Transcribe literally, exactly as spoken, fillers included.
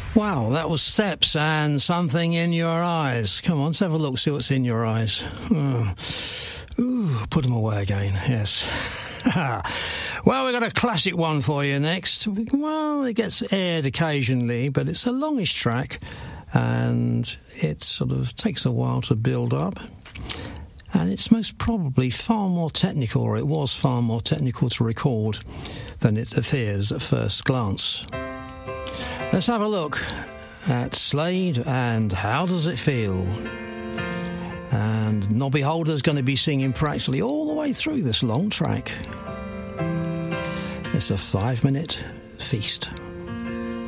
Wow, that was Steps and Something in Your Eyes. Come on, let's have a look, see what's in your eyes. Oh. Ooh, put them away again, yes. Well, we've got a classic one for you next. Well, it gets aired occasionally, but it's a longish track, and it sort of takes a while to build up. And it's most probably far more technical, or it was far more technical to record than it appears at first glance. Let's have a look at Slade and How Does It Feel? And Nobby Holder's going to be singing practically all the way through this long track. It's a five-minute feast.